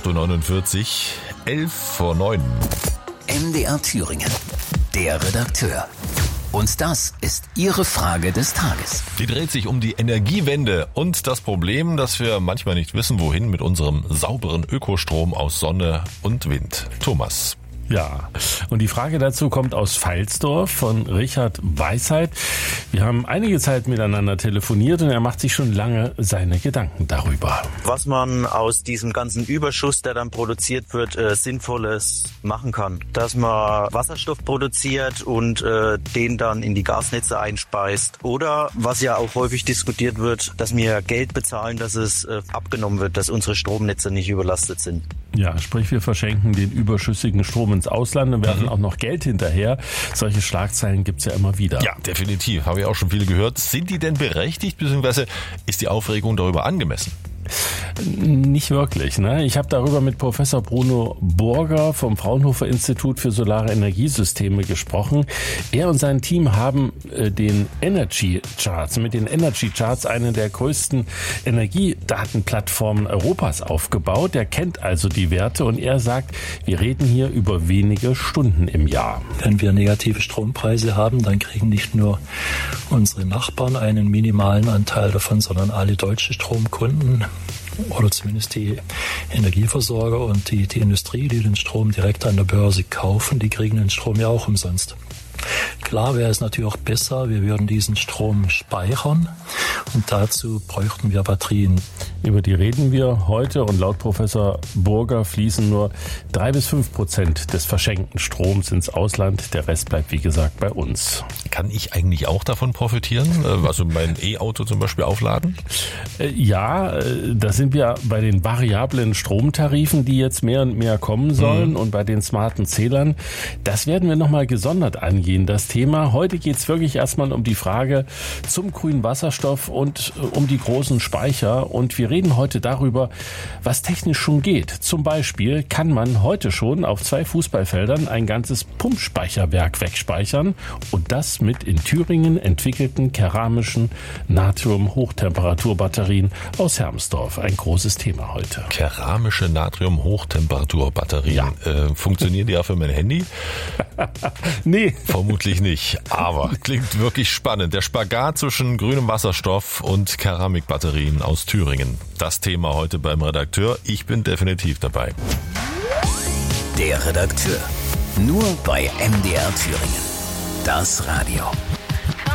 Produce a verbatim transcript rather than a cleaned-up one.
acht Uhr neunundvierzig, elf vor neun. M D R Thüringen, der Redakteur. Und das ist Ihre Frage des Tages. Die dreht sich um die Energiewende und das Problem, dass wir manchmal nicht wissen, wohin mit unserem sauberen Ökostrom aus Sonne und Wind. Thomas. Ja, und die Frage dazu kommt aus Pfalzdorf von Richard Weisheit. Wir haben einige Zeit miteinander telefoniert und er macht sich schon lange seine Gedanken darüber. Was man aus diesem ganzen Überschuss, der dann produziert wird, äh, Sinnvolles machen kann. Dass man Wasserstoff produziert und äh, den dann in die Gasnetze einspeist. Oder, was ja auch häufig diskutiert wird, dass wir Geld bezahlen, dass es äh, abgenommen wird, dass unsere Stromnetze nicht überlastet sind. Ja, sprich, wir verschenken den überschüssigen Strom ins Ausland und werfen mhm. auch noch Geld hinterher. Solche Schlagzeilen gibt's ja immer wieder. Ja, definitiv. Habe ich auch schon viele gehört. Sind die denn berechtigt, beziehungsweise ist die Aufregung darüber angemessen? Nicht wirklich. Ne? Ich habe darüber mit Professor Bruno Burger vom Fraunhofer Institut für Solare Energiesysteme gesprochen. Er und sein Team haben äh, den Energy Charts, mit den Energy Charts eine der größten Energiedatenplattformen Europas aufgebaut. Er kennt also die Werte und er sagt, wir reden hier über wenige Stunden im Jahr. Wenn wir negative Strompreise haben, dann kriegen nicht nur unsere Nachbarn einen minimalen Anteil davon, sondern alle deutsche Stromkunden oder zumindest die Energieversorger und die, die Industrie, die den Strom direkt an der Börse kaufen, die kriegen den Strom ja auch umsonst. Klar wäre es natürlich auch besser, wir würden diesen Strom speichern und dazu bräuchten wir Batterien. Über die reden wir heute und laut Professor Burger fließen nur drei bis fünf Prozent des verschenkten Stroms ins Ausland. Der Rest bleibt, wie gesagt, bei uns. Kann ich eigentlich auch davon profitieren? Also mein E-Auto zum Beispiel aufladen? Ja, da sind wir bei den variablen Stromtarifen, die jetzt mehr und mehr kommen sollen, mhm. und bei den smarten Zählern. Das werden wir nochmal gesondert angehen, das Thema. Heute geht es wirklich erstmal um die Frage zum grünen Wasserstoff und um die großen Speicher. Und wir reden heute darüber, was technisch schon geht. Zum Beispiel kann man heute schon auf zwei Fußballfeldern ein ganzes Pumpspeicherwerk wegspeichern und das mit in Thüringen entwickelten keramischen Natrium-Hochtemperaturbatterien aus Hermsdorf. Ein großes Thema heute. Keramische Natrium-Hochtemperaturbatterien. Ja. Äh, funktionieren die auch für mein Handy? Nee. Vermutlich nicht, aber klingt wirklich spannend. Der Spagat zwischen grünem Wasserstoff und Keramikbatterien aus Thüringen. Das Thema heute beim Redakteur. Ich bin definitiv dabei. Der Redakteur. Nur bei M D R Thüringen. Das Radio.